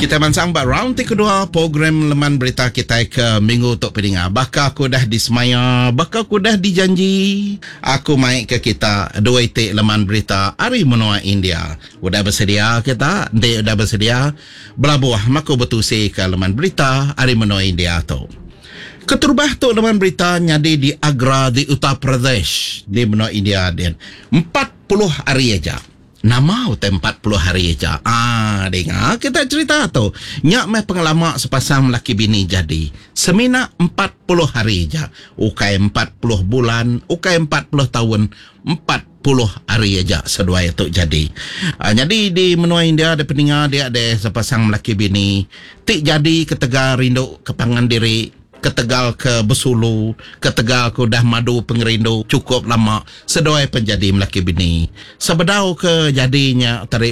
Kita mansang round kedua program Leman Berita kita ke minggu untuk pendengar. Bakal aku dah disemaya, bakal aku dah dijanji. Aku main ke kita dua itik Leman Berita hari menua India. Udah bersedia kita? Dia udah bersedia. Belabuah maku betusi ke Leman Berita hari menua India tu. Keturubah tu Leman Berita nyadi di Agra di Uttar Pradesh di benua India din 40 hari aja. Nama utai 40 hari aja. Dengar kita cerita tu. Nyak meh pengalaman sepasang laki bini jadi. Semina 40 hari aja. Ukai 40 bulan, ukai 40 tahun, 40 hari aja sedua itu jadi. Jadi di menua India ada pendengar dia ada sepasang laki bini. Tik jadi ketegar rindu kepangan diri. Ketegal ke Besulu, ketegal ke dah madu pengerindu cukup lama sedoai penjadi melaki bini. Sebedau ke jadinya tadi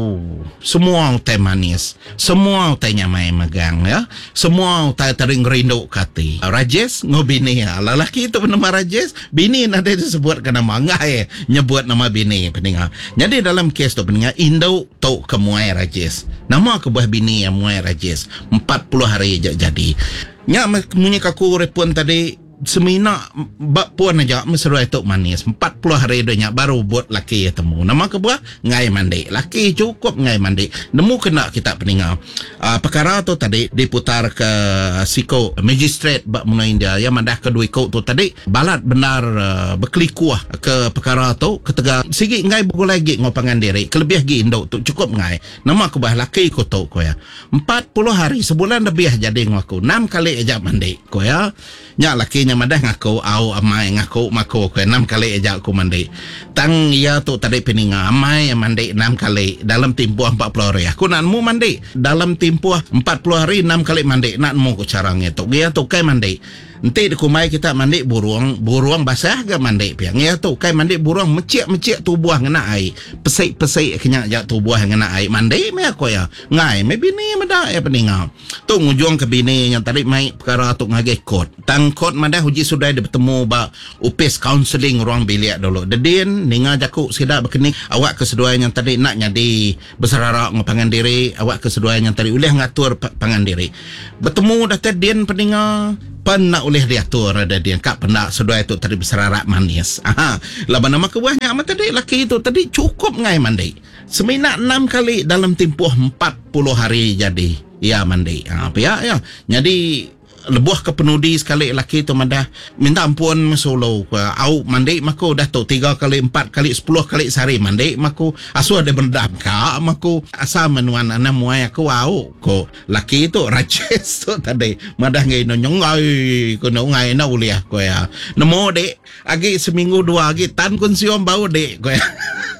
semua utai manis, semua utai nyamai megang ya, semua utai tering rindu kati. Rajesh ngobini ya, lelaki itu bernama Rajesh, bini nanti disebut ke nama ngai nyebut nama bini pendengar. Jadi dalam kes tu pendengar Indo tu ke Muai Rajesh. Nama ke buah bini yang Muai Rajesh 40 hari jadi. Nyak munyi kaku repon tadi semina bak puan aja meseruai tok manis 40 hari dah baru buat laki temu. Nama ke buah ngai mandi. Laki cukup ngai mandi. Nemu kena kita pendengar. Perkara tu tadi diputar ke Siko Magistrate bak Menua India yang mandah ke dua kau tu tadi balat benar berkelikuah ke perkara tu ketegal sigi ngai buku lagi ngopangan diri kelebih gi induk tu cukup ngai. Nama ke buah laki ko tu ko ya 40 hari sebulan lebih jadi ngaku 6 kali aja mandi ko ya. Nyak laki nya madah ngaku au amai ngaku mako ke 6 kali aja aku mandi. Tang ia tu tadi peninga amai mandi 6 kali dalam tempoh 40 hari. Aku nak mu mandi dalam tempoh 40 hari 6 kali mandi nak mu ku caranya tu. Dia tu kai mandi. Nanti di kumai kita mandi buruang basah ke mandi piang. Ya tu kai mandi buruang mecik tubuh ngena air. Pesik kena jak tubuh ngena air. Mandi me aku ya. Ngai me bini madah ya peninga. Tu ngujung ke bini yang tadi mai perkara tu ngage kot. Tang kot madah uji sudah dia bertemu ba upis counseling ruang bilik dulu. Dedin ninga jaku sidak berkening awak keseduaan yang tadi nak nyadi bersararak ngapangan diri, awak keseduaan yang tadi ulih ngatur pangan diri. Bertemu dah tedin peninga pernah oleh diatur ada dia kak pernah sedua itu tadi bersararak manis. Laban nama kebuahnya amat tadi laki itu tadi cukup ngai mandi. Semina 6 kali dalam tempoh 40 hari jadi. Ya mandi. Ya. Jadi lebuh ke penudi sekali laki tu madah minta ampun solo au mandi mako dah tu 3 kali 4 kali 10 kali sehari mandi mako asu ada bendam ka mako asa menuan ana muai aku au ko laki tu Rajesh tu tadi madah ngai no nyongai ko no ngai na uliah ko ya nemo dek agi seminggu 2 agi tan kun siom bau dek ko ya.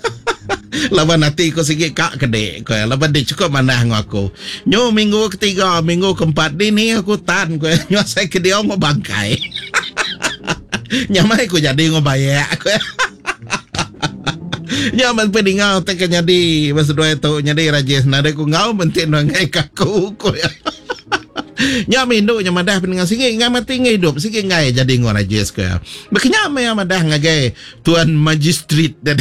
Laban nanti ko sige kak kedek ko laban dia cukup manah ngaku nyo minggu ketiga minggu keempat ni aku tan ko nyo saya ke dia mau bangkai nyamai ko jadi ngobayak ko nyaman peningal tak nyadi mas dua itu nyadi Rajesh nade ko ngau mentin ngai kaku ko ya. Nya mindu nya madah peningal sige ngai mati ngai hidup sige ngai jadi ngor Rajesh ko ya. Bekenya me madah ngagai tuan magistrate dade.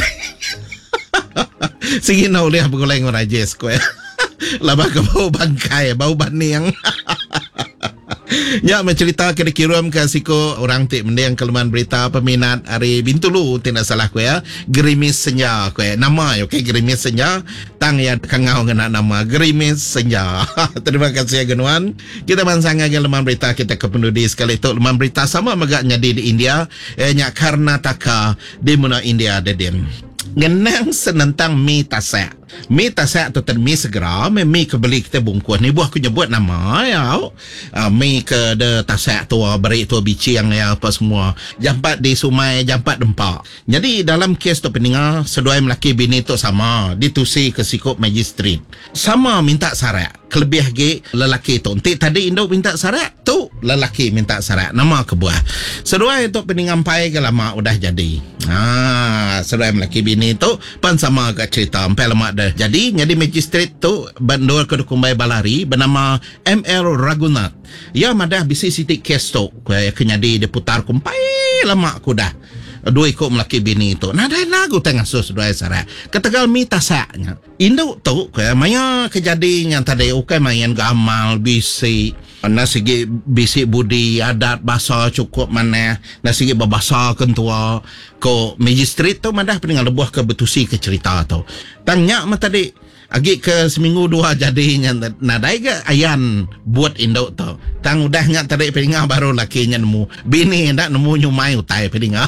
Sige na uliah pagulay ng Rajesh ko. Labang ka bau bani yang. Nya mencerita kira-kiram ke Siko orang tik mendiang Leman Berita peminat hari Bintulu tidak salah ko ya. Gerimis Senja ko ya. Nama ya Gerimis Senja. Tang ya kangau ngena nama Gerimis Senja. Terima kasih ya Genuan. Kita mansang ke Leman Berita kita ke pendudi sekali tu Leman Berita sama magaknya di India. Nya Karnataka di Menua India dedin. Ngenang senentang mi tasak. Mi tasak tu ter mi segera, mi ke beli kita bungkus. Ni buah aku nyebut nama ya. Mi ke de tasak tu beri tu bicing ya apa semua. Jampat di Sumai, jampat dempak. Jadi dalam kes tu peninga seduai melaki bini tu sama ditusi ke Siko Magistrate. Sama minta syarat. Kelebih ge lelaki tu. Nanti tadi Indo minta syarat tu lelaki minta syarat. Nama kebuah. Seduai tu peninga ampai ke lama udah jadi. Seduai melaki bini tu pan sama kat cerita ampai lama dah. Jadi magistrate tu bandor ke Dukumbai Balari bernama ML Ragunath. Ya madah bisi sitik kes tu. Kenyadi dia putar kumpai lama aku dah. dua ikut melaki bini tu. Nah, dah lagu tengah sus dua sarat. Ketegal mi tasaknya. Indo tu kaya maya kejadian yang tadi ukai main gamal bisik. Nasigi bisik budi adat bahasa cukup mana nasigi berbahasa kentua ko magistrat tu madah peningan lebuh ke betusi ke cerita tu. Tanya mah tadi agi ke seminggu dua jadinya nadai ke ayan buat induk tu. Tang udah nyak tadi peningan baru lakinya nemu bini ndak nemu nyumai utai peningan.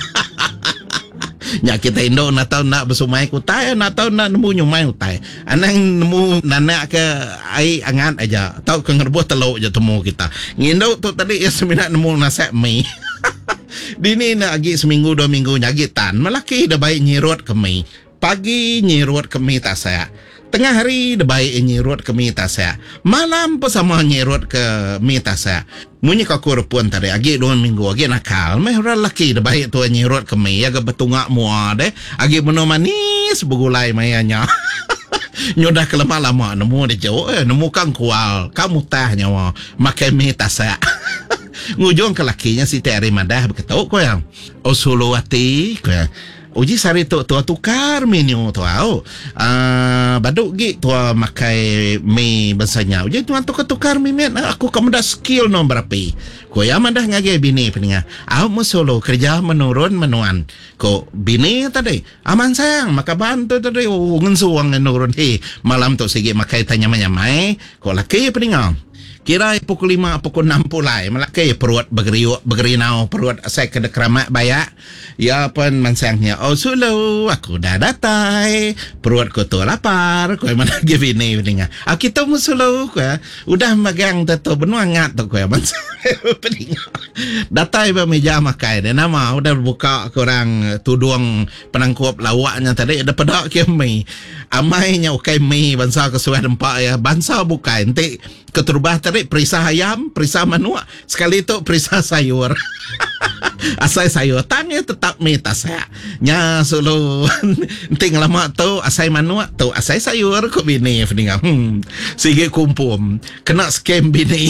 Nya kita Indo nak tahu nak bersumai kutai, nak tahu nak nemu nyumai utai. Anang nemu nanak ke ai angan aja. Tahu ke ngerbuh teluk je temu kita. Ngindo tu tadi ya semina nemu nasek mi. Dini nak agi seminggu 2 minggu nyagi tan. Malaki dah baik nyirut ke mi. Pagi nyirut ke mi tak saya. Tengah hari dah baik nyirut ke mi tak saya. Malam pun sama nyirut ke mi tak saya. Munyi kaku repun tadi agi 2 minggu agi nakal meh orang laki dah baik tu nyirut ke mi aga betungak mua deh agi beno manis begulai mayanya. Nyodah kelemah lama nemu dia jauh nemu kang kual kamu tah nyawa makai mi tak saya. Ngujung ke lakinya si Teri madah berketuk ko yang Osulowati ko yang uji sari tu tukar menu tu au. Baduk gi tu makai mi basanya. Uji tu tukar mi men aku kamu dah skill no berapi. Ko ya mandah ngage bini peninga. Au mu solo kerja menurun menuan. Ko bini tadi aman sayang maka bantu tadi ngensuang menurun malam tu sigi makai tanya menyamai. Ko laki peninga. Kira pukul 5 pukul 6 pulai malakai perut begerinau perut saya kena keramat bayak ya pun mansangnya sulu aku dah datai perutku tu lapar kau mana give ini peninga kita musulu kau udah megang tu benua ngat tu kau mansang peninga datai ba meja makai dan nama udah buka kurang tudung penangkup lawaknya tadi ada pedak ke mi amainya ukai mi bangsa kesuai dempak ya bangsa bukai nanti keturubah tadi perisah ayam, perisah manua. Sekali itu perisah sayur. Asai sayur tanya tetap mita saya. Nya solo ting lama tu asai manua tu asai sayur ko bini peninga. Sige kumpum. Kena scam bini.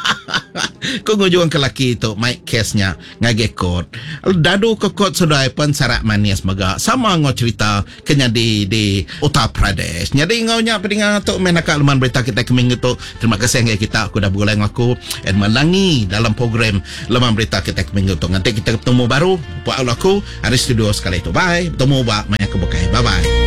Kau ngujung ke laki itu mic case-nya ngagekot. Dadu kekot sudah pun sarak manis maga. Sama ngau cerita kenya di Uttar Pradesh. Jadi ngau nya peninga tu menakak luman berita kita keminggu tu. Terima kasih yang kita aku dah bergulai ngaku dan melangi dalam program luman berita kita keminggu tu. Nanti kita ketemu baru buat aku ada studio sekali itu. Bye. Bertemu buat maya kebukai. Bye bye.